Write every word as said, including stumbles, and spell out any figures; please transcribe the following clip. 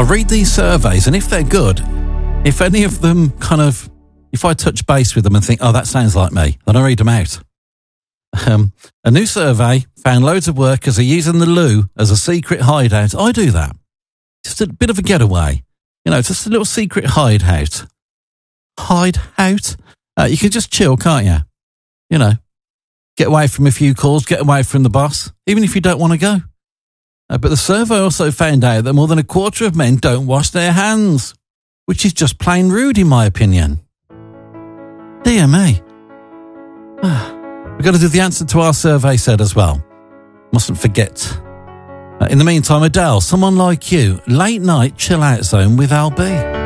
read these surveys, and if they're good, if any of them kind of, if I touch base with them and think, oh, that sounds like me, then I read them out. Um, a new survey found loads of workers are using the loo as a secret hideout. I do that. Just a bit of a getaway. You know, just a little secret hideout. Hideout? Uh, you can just chill, can't you? You know, get away from a few calls, get away from the boss, even if you don't want to go. Uh, but the survey also found out that more than a quarter of men don't wash their hands, which is just plain rude in my opinion. Dear me. We've got to do the answer to our survey said as well. Mustn't forget. Uh, in the meantime, Adele, Someone Like You, late night chill out zone with Al B.